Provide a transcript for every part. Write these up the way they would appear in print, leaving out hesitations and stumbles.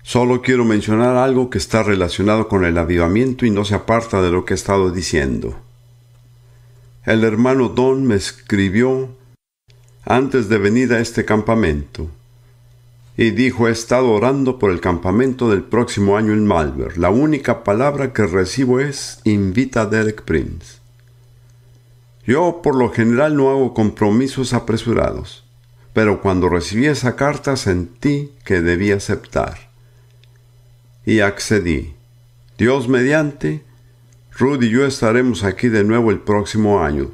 Solo quiero mencionar algo que está relacionado con el avivamiento y no se aparta de lo que he estado diciendo. El hermano Don me escribió antes de venir a este campamento y dijo: he estado orando por el campamento del próximo año en Malvern. La única palabra que recibo es: invita a Derek Prince. Yo por lo general no hago compromisos apresurados, pero cuando recibí esa carta sentí que debía aceptar. Y accedí. Dios mediante, Ruth y yo estaremos aquí de nuevo el próximo año.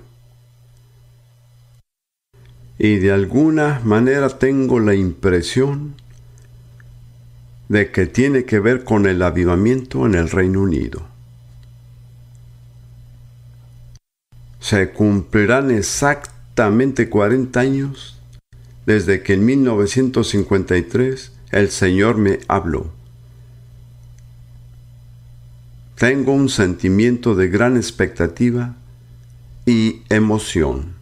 Y de alguna manera tengo la impresión de que tiene que ver con el avivamiento en el Reino Unido. Se cumplirán exactamente 40 años desde que en 1953 el Señor me habló. Tengo un sentimiento de gran expectativa y emoción.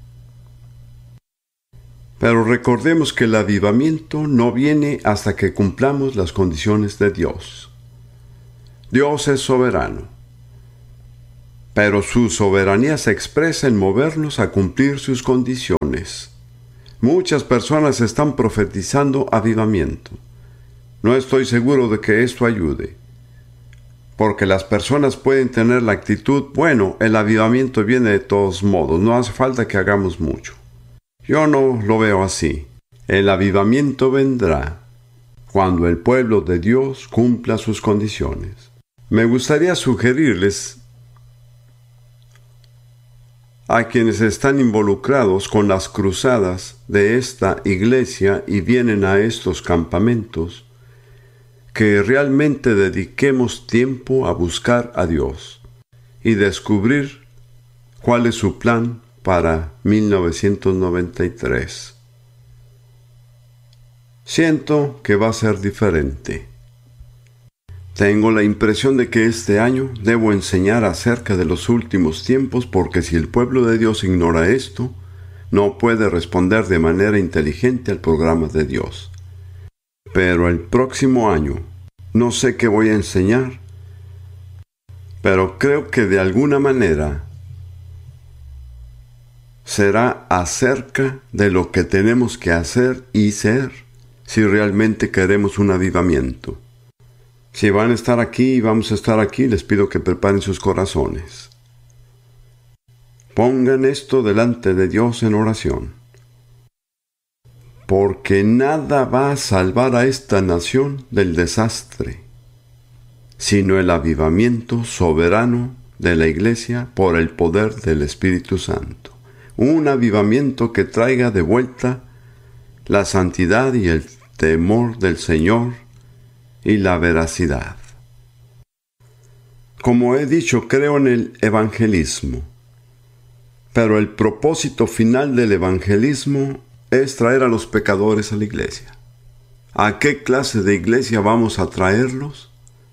Pero recordemos que el avivamiento no viene hasta que cumplamos las condiciones de Dios. Dios es soberano, pero su soberanía se expresa en movernos a cumplir sus condiciones. Muchas personas están profetizando avivamiento. No estoy seguro de que esto ayude, porque las personas pueden tener la actitud: bueno, el avivamiento viene de todos modos, no hace falta que hagamos mucho. Yo no lo veo así. El avivamiento vendrá cuando el pueblo de Dios cumpla sus condiciones. Me gustaría sugerirles a quienes están involucrados con las cruzadas de esta iglesia y vienen a estos campamentos, que realmente dediquemos tiempo a buscar a Dios y descubrir cuál es su plan para 1993. Siento que va a ser diferente. Tengo la impresión de que este año debo enseñar acerca de los últimos tiempos, porque si el pueblo de Dios ignora esto, no puede responder de manera inteligente al programa de Dios. Pero el próximo año, no sé qué voy a enseñar, pero creo que de alguna manera será acerca de lo que tenemos que hacer y ser si realmente queremos un avivamiento. Si van a estar aquí y vamos a estar aquí, les pido que preparen sus corazones. Pongan esto delante de Dios en oración, porque nada va a salvar a esta nación del desastre, sino el avivamiento soberano de la Iglesia por el poder del Espíritu Santo. Un avivamiento que traiga de vuelta la santidad y el temor del Señor y la veracidad. Como he dicho, creo en el evangelismo, pero el propósito final del evangelismo es traer a los pecadores a la iglesia. ¿A qué clase de iglesia vamos a traerlos?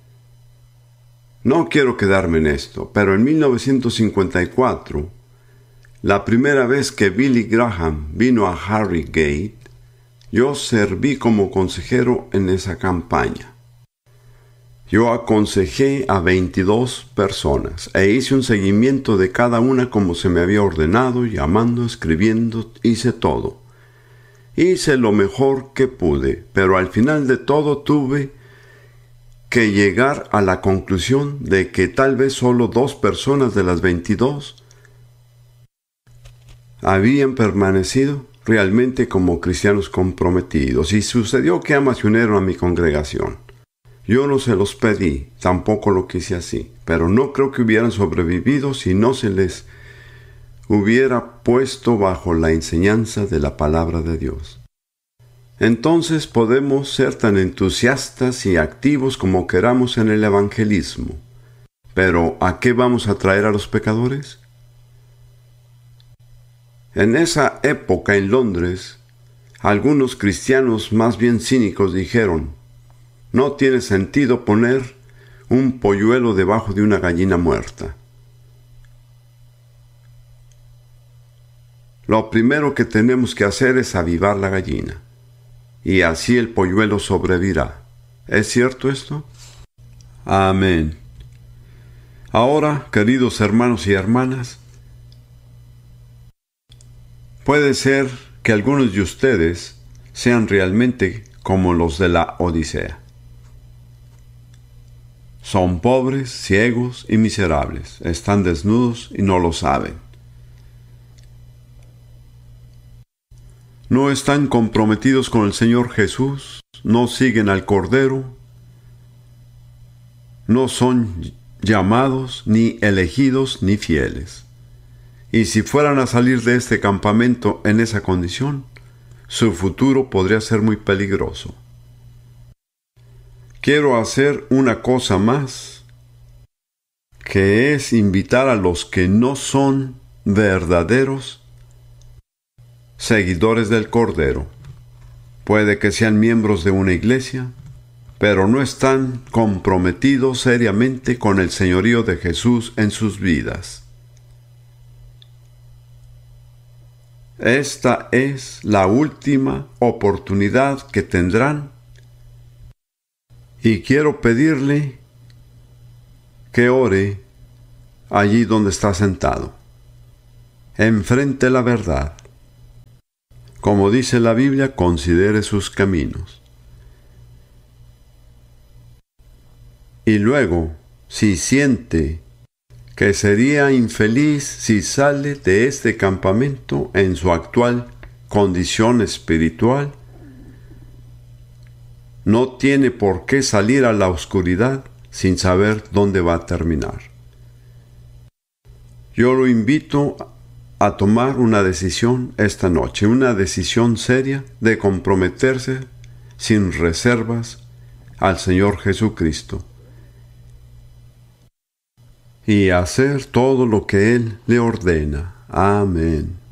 No quiero quedarme en esto, pero en 1954, la primera vez que Billy Graham vino a Harrogate, yo serví como consejero en esa campaña. Yo aconsejé a 22 personas e hice un seguimiento de cada una como se me había ordenado, llamando, escribiendo, hice todo. Hice lo mejor que pude, pero al final de todo tuve que llegar a la conclusión de que tal vez solo 2 personas de las 22 habían permanecido realmente como cristianos comprometidos, y sucedió que ambas se unieron a mi congregación. Yo no se los pedí, tampoco lo quise así, pero no creo que hubieran sobrevivido si no se les hubiera puesto bajo la enseñanza de la palabra de Dios. Entonces podemos ser tan entusiastas y activos como queramos en el evangelismo, pero ¿a qué vamos a traer a los pecadores? En esa época en Londres, algunos cristianos más bien cínicos dijeron: no tiene sentido poner un polluelo debajo de una gallina muerta. Lo primero que tenemos que hacer es avivar la gallina, y así el polluelo sobrevivirá. ¿Es cierto esto? Amén. Ahora, queridos hermanos y hermanas, puede ser que algunos de ustedes sean realmente como los de la Odisea. Son pobres, ciegos y miserables. Están desnudos y no lo saben. No están comprometidos con el Señor Jesús, no siguen al Cordero, no son llamados, ni elegidos, ni fieles. Y si fueran a salir de este campamento en esa condición, su futuro podría ser muy peligroso. Quiero hacer una cosa más, que es invitar a los que no son verdaderos seguidores del Cordero. Puede que sean miembros de una iglesia, pero no están comprometidos seriamente con el señorío de Jesús en sus vidas. Esta es la última oportunidad que tendrán y quiero pedirle que ore allí donde está sentado. Enfrente la verdad. Como dice la Biblia, considere sus caminos. Y luego, si siente que sería infeliz si sale de este campamento en su actual condición espiritual, no tiene por qué salir a la oscuridad sin saber dónde va a terminar. Yo lo invito a tomar una decisión esta noche, una decisión seria de comprometerse sin reservas al Señor Jesucristo y hacer todo lo que Él le ordena. Amén.